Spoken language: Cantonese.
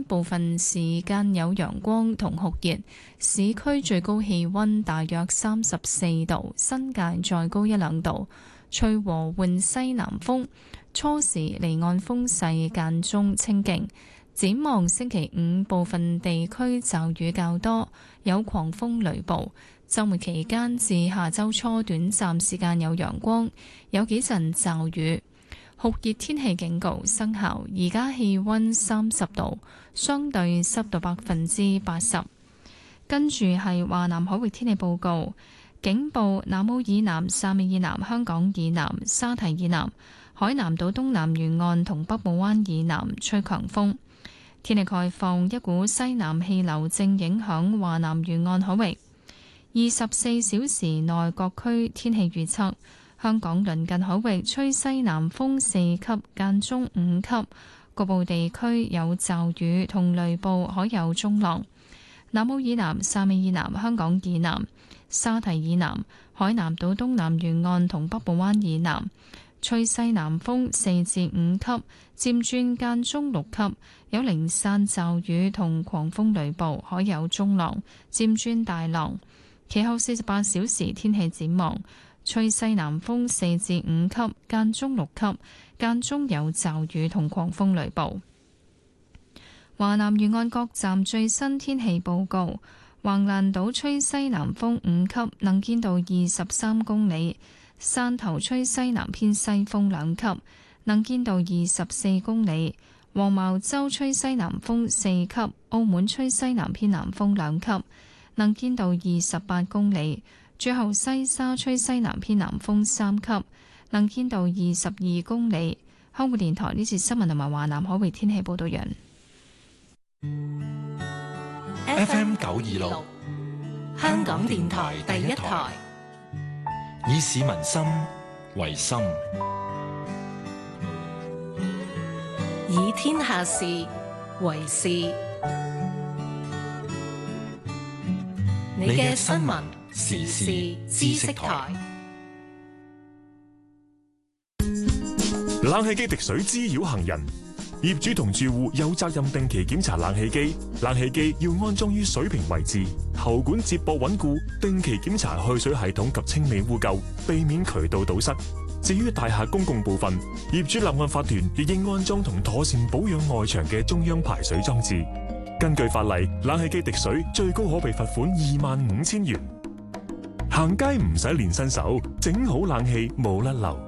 部分時間有陽光同酷熱，市區最高氣溫大約34度，新界再高1-2度，吹和緩西南風，初時離岸風勢間中清勁。展望星期五，部分地區驟雨較多，有狂風雷暴。週末期間至下週初，短暫時間有陽光，有幾陣驟雨。酷熱天氣警告生效，而家氣溫30度，相對濕度80%。跟住係華南海域天氣報告，警報：南澳以南、汕尾以南、香港以南、沙堤以南、海南島東南沿岸同北部灣以南吹強風。天氣概況：一股西南氣流正影響華南沿岸海域。24小時內各區天氣預測。香港鄰近海域吹西南風4級，間中5級，局部地區有驟雨同雷暴，海有中浪。南澳以南、汕尾以南、香港以南、沙堤以南、海南島東南沿岸同北部灣以南吹西南風4至5級，漸轉間中6級，有零散驟雨同狂風雷暴，海有中浪，漸轉大浪。其後48小時天氣展望。吹西南風4至5級，間中6級，間中有驟雨同狂風雷暴。華南沿岸各站最新天氣報告：橫瀾島吹西南風5級，能見度23公里；汕頭吹西南偏西風2級，能見度24公里；黃茅洲吹西南風4級，澳門吹西南偏南風2級，能見度28公里。最後西沙吹西南偏南風3級，能見度22公里。香港電台呢次新聞同埋華南海域天氣報道完。 FM 926，香港電台第一台，以市民心為心， 以天下事為事。你嘅新聞時事知識台。 冷氣機滴水滋擾行人，業主同住戶有責任定期檢查冷氣機。冷氣機要安裝於水平位置，喉管接駁穩固，定期檢查去水系統及清理污垢，避免渠道堵塞。至於大廈公共部分，業主立案法團亦應安裝同妥善保養外牆嘅中央排水裝置。根據法例，冷氣機滴水最高可被罰款25,000元。行街唔使練身手，整好冷氣冇甩漏。